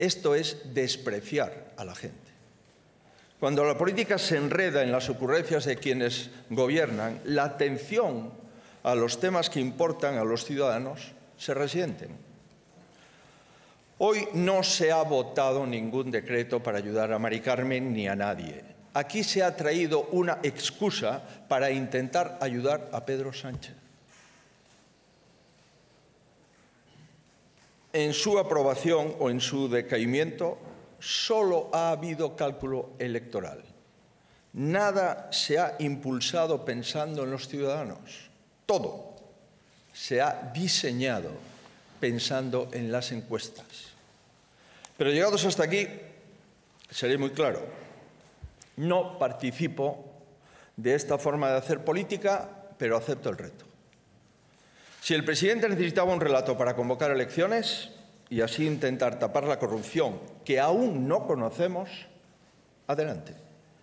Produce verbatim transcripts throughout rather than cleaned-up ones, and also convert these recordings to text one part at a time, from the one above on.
Esto es despreciar a la gente. Cuando la política se enreda en las ocurrencias de quienes gobiernan, la atención a los temas que importan a los ciudadanos se resienten. Hoy no se ha votado ningún decreto para ayudar a Mari Carmen ni a nadie. Aquí se ha traído una excusa para intentar ayudar a Pedro Sánchez. En su aprobación o en su decaimiento solo ha habido cálculo electoral. Nada se ha impulsado pensando en los ciudadanos. Todo se ha diseñado pensando en las encuestas. Pero llegados hasta aquí, seré muy claro, no participo de esta forma de hacer política, pero acepto el reto. Si el presidente necesitaba un relato para convocar elecciones y así intentar tapar la corrupción que aún no conocemos, adelante.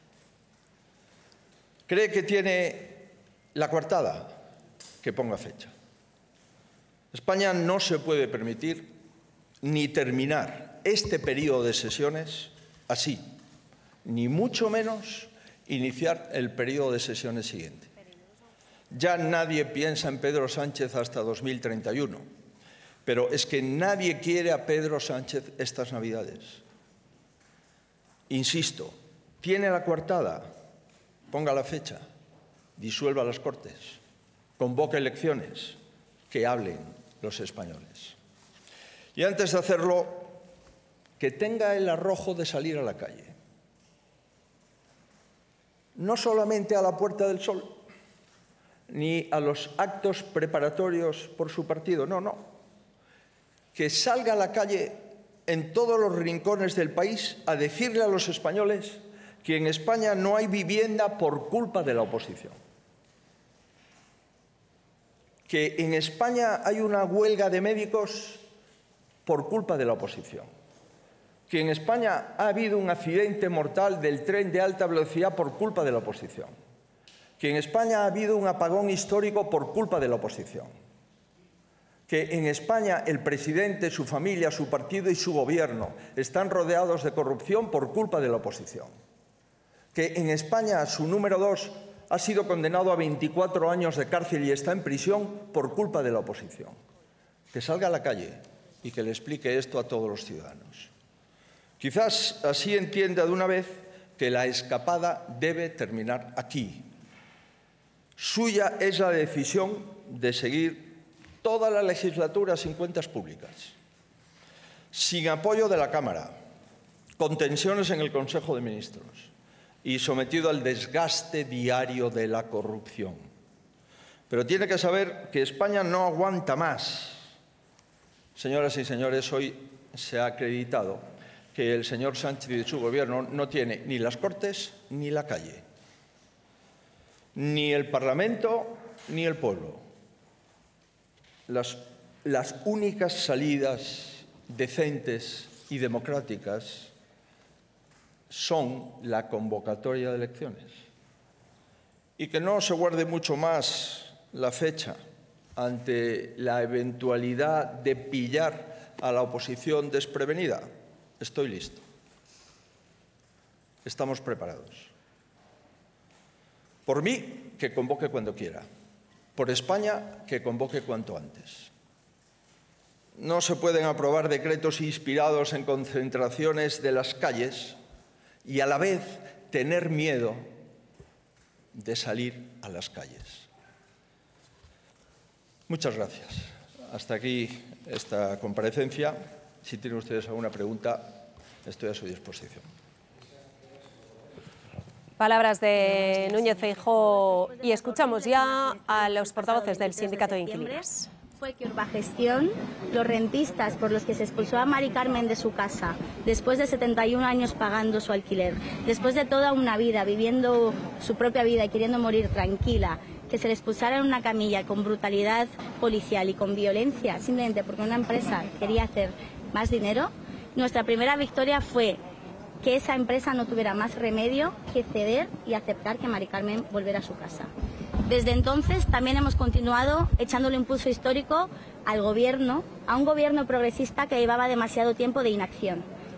¿Cree que tiene la coartada? Que ponga fecha. España no se puede permitir ni terminar este periodo de sesiones así, ni mucho menos iniciar el periodo de sesiones siguiente. Ya nadie piensa en Pedro Sánchez hasta dos mil treinta y uno, pero es que nadie quiere a Pedro Sánchez estas Navidades. Insisto, tiene la coartada, ponga la fecha, disuelva las Cortes, convoque elecciones, que hablen los españoles. Y antes de hacerlo, que tenga el arrojo de salir a la calle. No solamente a la Puerta del Sol, ni a los actos preparatorios por su partido, no, no. Que salga a la calle en todos los rincones del país a decirle a los españoles que en España no hay vivienda por culpa de la oposición. Que en España hay una huelga de médicos por culpa de la oposición. Que en España ha habido un accidente mortal del tren de alta velocidad por culpa de la oposición. Que en España ha habido un apagón histórico por culpa de la oposición. Que en España el presidente, su familia, su partido y su gobierno están rodeados de corrupción por culpa de la oposición. Que en España su número dos ha sido condenado a veinticuatro años de cárcel y está en prisión por culpa de la oposición. Que salga a la calle y que le explique esto a todos los ciudadanos. Quizás así entienda de una vez que la escapada debe terminar aquí. Suya es la decisión de seguir toda la legislatura sin cuentas públicas, sin apoyo de la Cámara, con tensiones en el Consejo de Ministros y sometido al desgaste diario de la corrupción. Pero tiene que saber que España no aguanta más. Señoras y señores, hoy se ha acreditado que el señor Sánchez y su gobierno no tiene ni las Cortes ni la calle, ni el Parlamento ni el pueblo. Las, las únicas salidas decentes y democráticas son la convocatoria de elecciones. Y que no se guarde mucho más la fecha ante la eventualidad de pillar a la oposición desprevenida. Estoy listo. Estamos preparados. Por mí, que convoque cuando quiera. Por España, que convoque cuanto antes. No se pueden aprobar decretos inspirados en concentraciones de las calles y a la vez tener miedo de salir a las calles. Muchas gracias. Hasta aquí esta comparecencia. Si tienen ustedes alguna pregunta, estoy a su disposición. Palabras de Núñez Feijóo y escuchamos ya a los portavoces del Sindicato de Inquilinos. Fue que por gestión, los rentistas por los que se expulsó a Mari Carmen de su casa, después de setenta y un años pagando su alquiler, después de toda una vida viviendo su propia vida y queriendo morir tranquila, que se le expulsara en una camilla con brutalidad policial y con violencia, simplemente porque una empresa quería hacer más dinero, nuestra primera victoria fue que esa empresa no tuviera más remedio que ceder y aceptar que Mari Carmen volviera a su casa. Desde entonces también hemos continuado echándole impulso histórico al gobierno, a un gobierno progresista que llevaba demasiado tiempo de inacción.